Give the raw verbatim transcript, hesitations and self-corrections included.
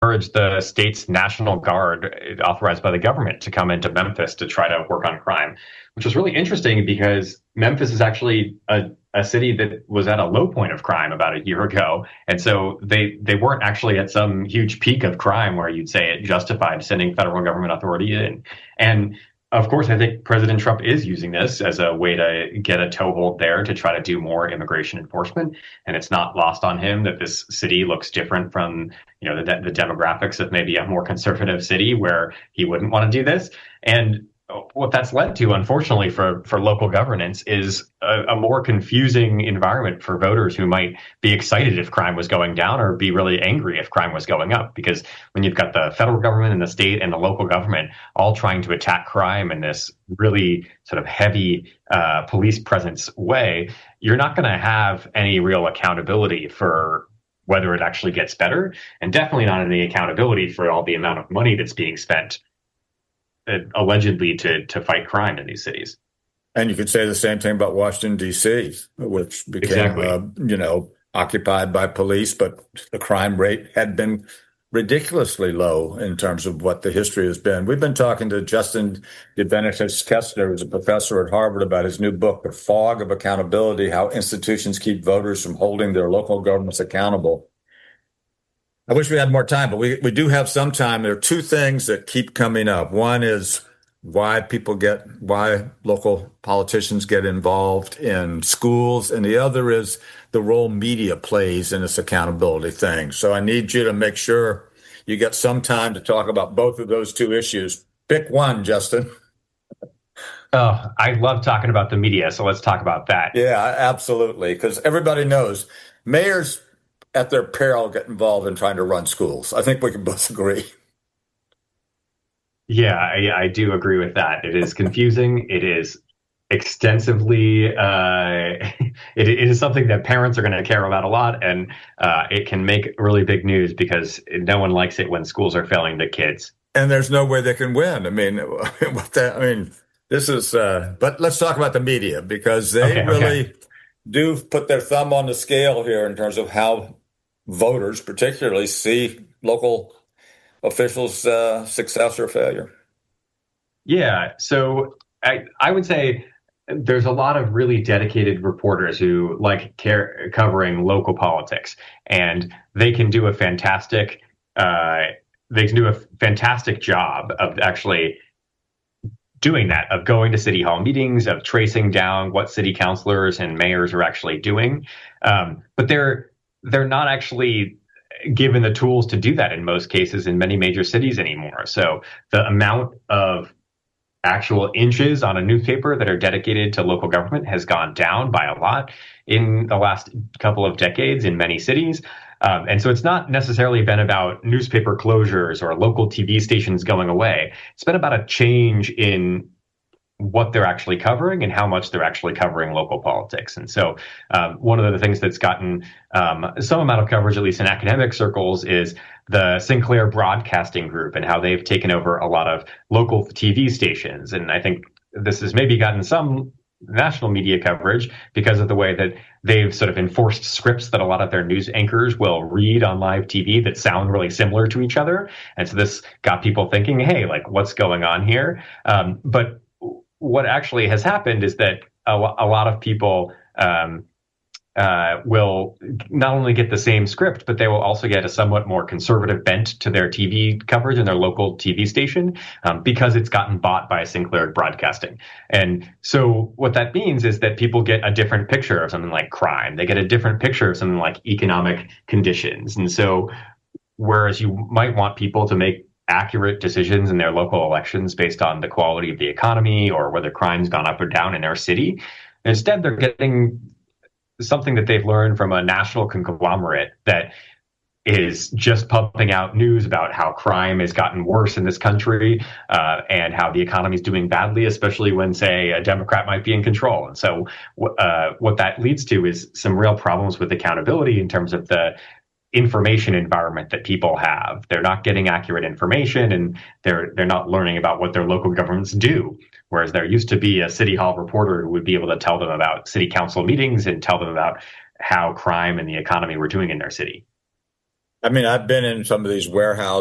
encouraged the state's National Guard, authorized by the government, to come into Memphis to try to work on crime, which was really interesting because Memphis is actually a, a city that was at a low point of crime about a year ago. And so they, they weren't actually at some huge peak of crime where you'd say it justified sending federal government authority in. And of course, I think President Trump is using this as a way to get a toehold there to try to do more immigration enforcement. And it's not lost on him that this city looks different from, you know, the, de- the demographics of maybe a more conservative city where he wouldn't want to do this. And what that's led to, unfortunately, for, for local governance is a, a more confusing environment for voters who might be excited if crime was going down or be really angry if crime was going up. Because when you've got the federal government and the state and the local government all trying to attack crime in this really sort of heavy uh, police presence way, you're not going to have any real accountability for whether it actually gets better, and definitely not any accountability for all the amount of money that's being spent allegedly to to fight crime in these cities. And you could say the same thing about Washington, D C, which became, exactly. uh, you know, occupied by police, but the crime rate had been ridiculously low in terms of what the history has been. We've been talking to Justin DeBenitis Kessler, who's a professor at Harvard, about his new book, The Fog of Accountability, How Institutions Keep Voters from Holding Their Local Governments Accountable. I wish we had more time, but we, we do have some time. There are two things that keep coming up. One is why people get, why local politicians get involved in schools. And the other is the role media plays in this accountability thing. So I need you to make sure you get some time to talk about both of those two issues. Pick one, Justin. Oh, I love talking about the media. So let's talk about that. Yeah, absolutely. Because everybody knows mayors at their peril get involved in trying to run schools. I think we can both agree. Yeah, I, I do agree with that. It is confusing. It is extensively, uh, it, it is something that parents are going to care about a lot. And uh, it can make really big news because no one likes it when schools are failing the kids. And there's no way they can win. I mean, what that, I mean, this is, uh, but let's talk about the media because they okay, really okay. do put their thumb on the scale here in terms of how voters particularly see local officials' uh, success or failure. Yeah, so I I would say there's a lot of really dedicated reporters who like care, covering local politics, and they can do a fantastic uh, they can do a fantastic job of actually doing that, of going to city hall meetings, of tracing down what city councilors and mayors are actually doing, um, but they're they're not actually given the tools to do that in most cases in many major cities anymore. So the amount of actual inches on a newspaper that are dedicated to local government has gone down by a lot in the last couple of decades in many cities. Um, and so it's not necessarily been about newspaper closures or local T V stations going away. It's been about a change in what they're actually covering and how much they're actually covering local politics. And so um, one of the things that's gotten um, some amount of coverage, at least in academic circles, is the Sinclair Broadcasting Group and how they've taken over a lot of local T V stations. And I think this has maybe gotten some national media coverage because of the way that they've sort of enforced scripts that a lot of their news anchors will read on live T V that sound really similar to each other. And so this got people thinking, hey, like, what's going on here? Um, but what actually has happened is that a, a lot of people um, uh, will not only get the same script, but they will also get a somewhat more conservative bent to their T V coverage in their local T V station um, because it's gotten bought by Sinclair Broadcasting. And so what that means is that people get a different picture of something like crime. They get a different picture of something like economic conditions. And so whereas you might want people to make accurate decisions in their local elections based on the quality of the economy or whether crime's gone up or down in their city, instead they're getting something that they've learned from a national conglomerate that is just pumping out news about how crime has gotten worse in this country uh, and how the economy is doing badly, especially when, say, a Democrat might be in control. And so uh, what that leads to is some real problems with accountability in terms of the information environment that people have. They're not getting accurate information, and they're they're not learning about what their local governments do. Whereas there used to be a city hall reporter who would be able to tell them about city council meetings and tell them about how crime and the economy were doing in their city. I mean, I've been in some of these warehouses